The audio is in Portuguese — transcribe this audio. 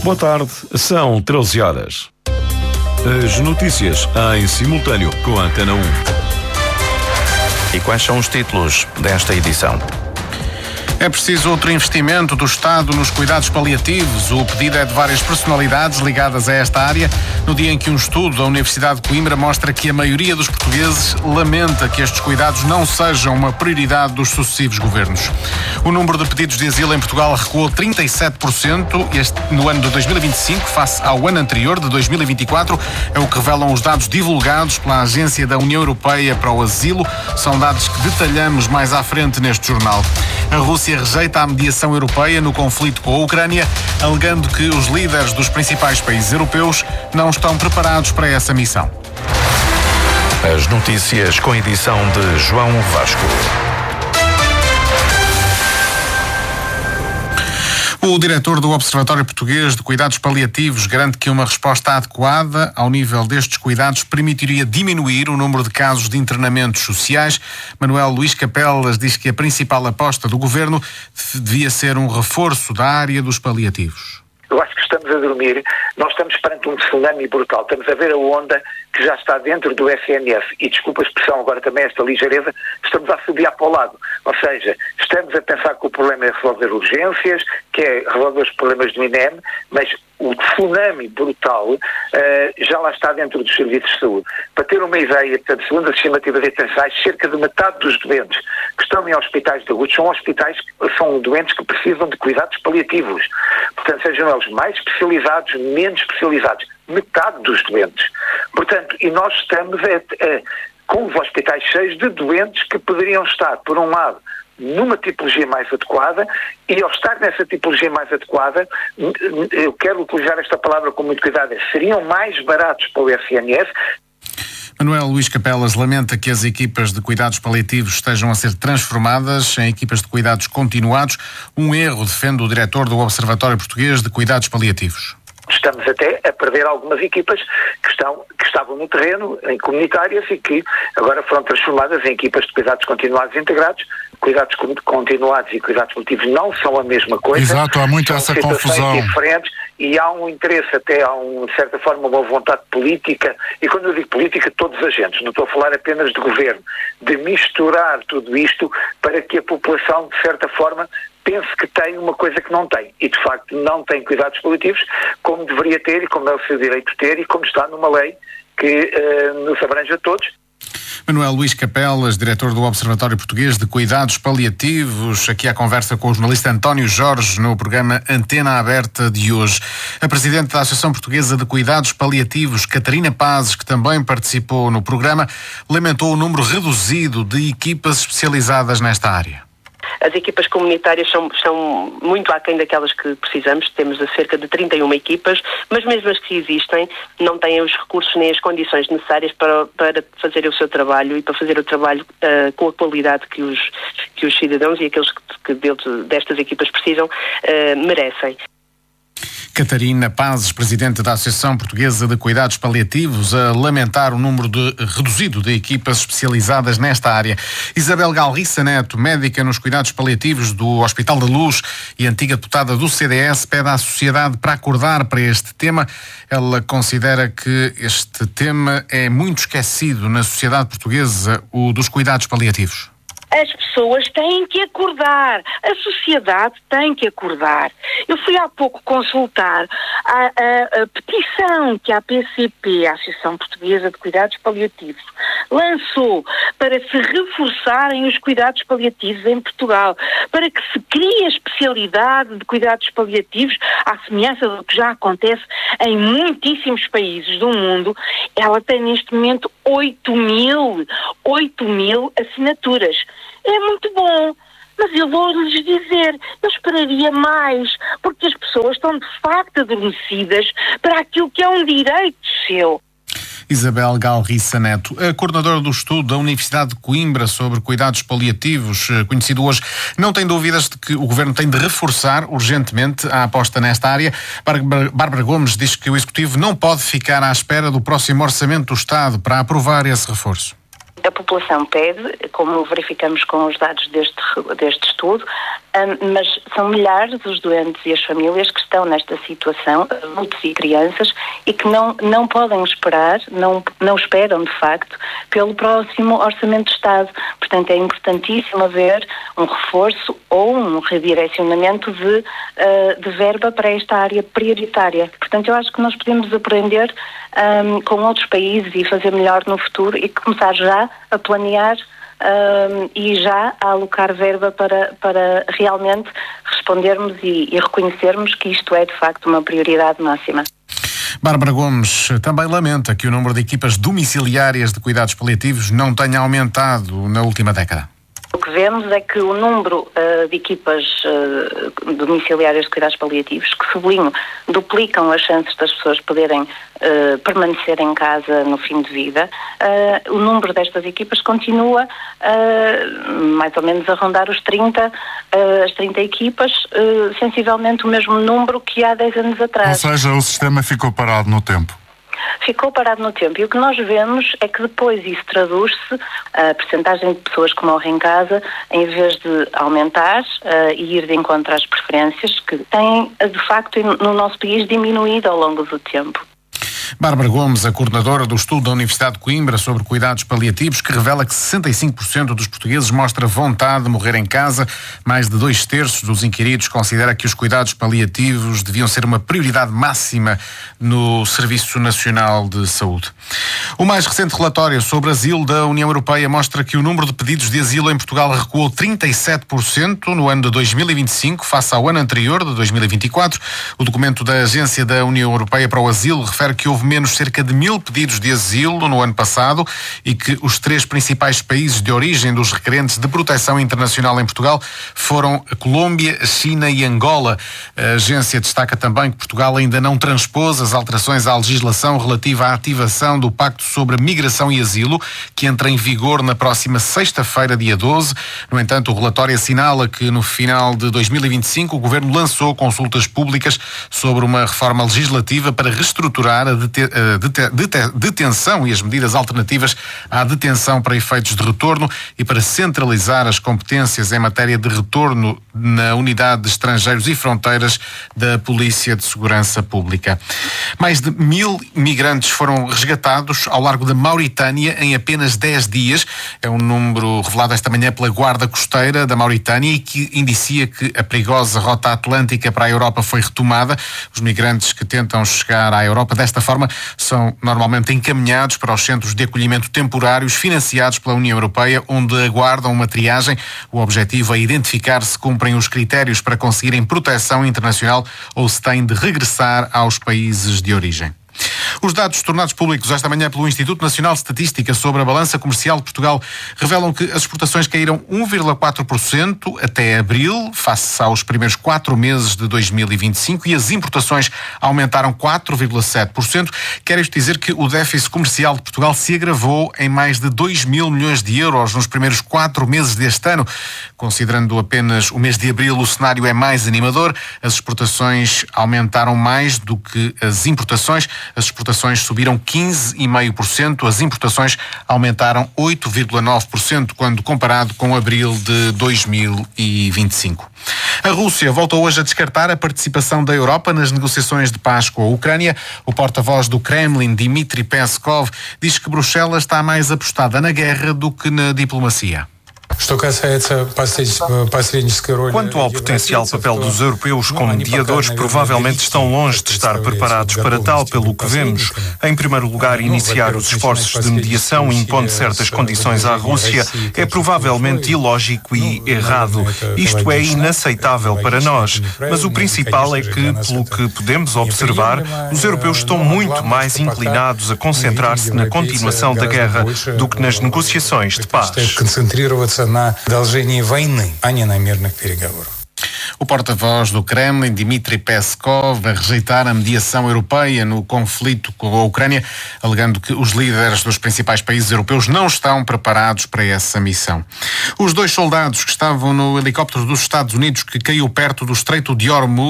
Boa tarde, são 13 horas. As notícias em simultâneo com a Antena 1. E quais são os títulos desta edição? É preciso outro investimento do Estado nos cuidados paliativos. O pedido é de várias personalidades ligadas a esta área, no dia em que um estudo da Universidade de Coimbra mostra que a maioria dos portugueses lamenta que estes cuidados não sejam uma prioridade dos sucessivos governos. O número de pedidos de asilo em Portugal recuou 37% no ano de 2025, face ao ano anterior, de 2024. É o que revelam os dados divulgados pela Agência da União Europeia para o Asilo. São dados que detalhamos mais à frente neste jornal. A Rússia rejeita a mediação europeia no conflito com a Ucrânia, alegando que os líderes dos principais países europeus não estão preparados para essa missão. As notícias com edição de João Vasco. O diretor do Observatório Português de Cuidados Paliativos garante que uma resposta adequada ao nível destes cuidados permitiria diminuir o número de casos de internamentos sociais. Manuel Luís Capelas diz que a principal aposta do governo devia ser um reforço da área dos paliativos. Eu acho que estamos a dormir, nós estamos perante um tsunami brutal, estamos a ver a onda que já está dentro do SNS e, desculpa a expressão, agora também esta ligeireza, estamos a assobiar para o lado, ou seja, estamos a pensar que o problema é resolver urgências, que é resolver os problemas do INEM, mas o tsunami brutal já lá está dentro dos serviços de saúde. Para ter uma ideia, portanto, segundo as estimativas internacionais, cerca de metade dos doentes que estão em hospitais de saúde são doentes que precisam de cuidados paliativos. Portanto, sejam eles mais especializados, menos especializados. Metade dos doentes. Portanto, e nós estamos com os hospitais cheios de doentes que poderiam estar, por um lado, numa tipologia mais adequada, e ao estar nessa tipologia mais adequada, eu quero utilizar esta palavra com muito cuidado, seriam mais baratos para o SNS. Manuel Luís Capelas lamenta que as equipas de cuidados paliativos estejam a ser transformadas em equipas de cuidados continuados. Um erro, defende o diretor do Observatório Português de Cuidados Paliativos. Estamos até a perder algumas equipas que estavam no terreno, em comunitárias, e que agora foram transformadas em equipas de cuidados continuados integrados. Cuidados continuados e cuidados paliativos não são a mesma coisa. Exato, há muito essa confusão. Diferentes, e há um interesse, até há, de certa forma, uma vontade política, e quando eu digo política, todos os agentes, não estou a falar apenas de governo, de misturar tudo isto para que a população, de certa forma, pense que tem uma coisa que não tem. E, de facto, não tem cuidados paliativos como deveria ter e como é o seu direito de ter e como está numa lei que nos abrange a todos. Manuel Luís Capelas, diretor do Observatório Português de Cuidados Paliativos, aqui à conversa com o jornalista António Jorge no programa Antena Aberta de hoje. A presidente da Associação Portuguesa de Cuidados Paliativos, Catarina Pazes, que também participou no programa, lamentou o número reduzido de equipas especializadas nesta área. As equipas comunitárias são muito aquém daquelas que precisamos. Temos cerca de 31 equipas, mas mesmo as que existem não têm os recursos nem as condições necessárias para fazer o seu trabalho e para fazer o trabalho com a qualidade que os cidadãos e aqueles que destas equipas precisam merecem. Catarina Pazes, presidente da Associação Portuguesa de Cuidados Paliativos, a lamentar o número reduzido de equipas especializadas nesta área. Isabel Galriça Neto, médica nos cuidados paliativos do Hospital da Luz e antiga deputada do CDS, pede à sociedade para acordar para este tema. Ela considera que este tema é muito esquecido na sociedade portuguesa, o dos cuidados paliativos. As pessoas têm que acordar, a sociedade tem que acordar. Eu fui há pouco consultar a petição que a APCP, a Associação Portuguesa de Cuidados Paliativos, lançou para se reforçarem os cuidados paliativos em Portugal, para que se crie a especialidade de cuidados paliativos, à semelhança do que já acontece em muitíssimos países do mundo. Ela tem neste momento 8 mil assinaturas. É muito bom, mas eu vou-lhes dizer, eu esperaria mais, porque as pessoas estão de facto adormecidas para aquilo que é um direito seu. Isabel Galriça Neto, a coordenadora do estudo da Universidade de Coimbra sobre cuidados paliativos, conhecido hoje, não tem dúvidas de que o Governo tem de reforçar urgentemente a aposta nesta área. Bárbara Gomes diz que o Executivo não pode ficar à espera do próximo Orçamento do Estado para aprovar esse reforço. a população pede, como verificamos com os dados deste estudo, mas são milhares os doentes e as famílias que estão nesta situação, adultos e crianças, e que não podem esperar, não esperam de facto, pelo próximo Orçamento de Estado. Portanto, é importantíssimo haver um reforço ou um redirecionamento de verba para esta área prioritária. Portanto, eu acho que nós podemos aprender com outros países e fazer melhor no futuro e começar já a planear e já a alocar verba para realmente respondermos e reconhecermos que isto é de facto uma prioridade máxima. Bárbara Gomes também lamenta que o número de equipas domiciliárias de cuidados paliativos não tenha aumentado na última década. O que vemos é que o número de equipas domiciliárias de cuidados paliativos, que sublinho, duplicam as chances das pessoas poderem permanecer em casa no fim de vida, o número destas equipas continua mais ou menos a rondar os 30, as 30 equipas, sensivelmente o mesmo número que há 10 anos atrás. Ou seja, o sistema ficou parado no tempo. Ficou parado no tempo, e o que nós vemos é que depois isso traduz-se, a percentagem de pessoas que morrem em casa, em vez de aumentar e ir de encontro às preferências, que têm de facto no nosso país diminuído ao longo do tempo. Bárbara Gomes, a coordenadora do estudo da Universidade de Coimbra sobre cuidados paliativos, que revela que 65% dos portugueses mostra vontade de morrer em casa. Mais de 2/3 dos inquiridos considera que os cuidados paliativos deviam ser uma prioridade máxima no Serviço Nacional de Saúde. O mais recente relatório sobre asilo da União Europeia mostra que o número de pedidos de asilo em Portugal recuou 37% no ano de 2025, face ao ano anterior, de 2024. O documento da Agência da União Europeia para o Asilo refere que houve menos cerca de 1000 pedidos de asilo no ano passado e que os 3 principais países de origem dos requerentes de proteção internacional em Portugal foram a Colômbia, a China e Angola. A agência destaca também que Portugal ainda não transpôs as alterações à legislação relativa à ativação do Pacto sobre Migração e Asilo, que entra em vigor na próxima sexta-feira, dia 12. No entanto, o relatório assinala que no final de 2025 o Governo lançou consultas públicas sobre uma reforma legislativa para reestruturar a detenção e as medidas alternativas à detenção para efeitos de retorno e para centralizar as competências em matéria de retorno na Unidade de Estrangeiros e Fronteiras da Polícia de Segurança Pública. Mais de 1000 migrantes foram resgatados ao largo da Mauritânia em apenas 10 dias. É um número revelado esta manhã pela Guarda Costeira da Mauritânia e que indicia que a perigosa rota atlântica para a Europa foi retomada. Os migrantes que tentam chegar à Europa desta forma são normalmente encaminhados para os centros de acolhimento temporários financiados pela União Europeia, onde aguardam uma triagem. O objetivo é identificar se cumprem os critérios para conseguirem proteção internacional ou se têm de regressar aos países de origem. Os dados tornados públicos esta manhã pelo Instituto Nacional de Estatística sobre a balança comercial de Portugal revelam que as exportações caíram 1,4% até abril, face aos primeiros 4 meses de 2025, e as importações aumentaram 4,7%. Quer isto dizer que o déficit comercial de Portugal se agravou em mais de 2 mil milhões de euros nos primeiros 4 meses deste ano. Considerando apenas o mês de abril, o cenário é mais animador. As exportações aumentaram mais do que as importações. As exportações subiram 15,5%, as importações aumentaram 8,9% quando comparado com abril de 2025. A Rússia voltou hoje a descartar a participação da Europa nas negociações de paz com a Ucrânia. O porta-voz do Kremlin, Dmitry Peskov, diz que Bruxelas está mais apostada na guerra do que na diplomacia. Quanto ao potencial papel dos europeus como mediadores, provavelmente estão longe de estar preparados para tal, pelo que vemos. Em primeiro lugar, iniciar os esforços de mediação impondo certas condições à Rússia é provavelmente ilógico e errado. Isto é inaceitável para nós. Mas o principal é que, pelo que podemos observar, os europeus estão muito mais inclinados a concentrar-se na continuação da guerra do que nas negociações de paz. На продолжении войны, а не на мирных переговорах. O porta-voz do Kremlin, Dmitry Peskov, a rejeitar a mediação europeia no conflito com a Ucrânia, alegando que os líderes dos principais países europeus não estão preparados para essa missão. Os 2 soldados que estavam no helicóptero dos Estados Unidos que caiu perto do Estreito de Hormuz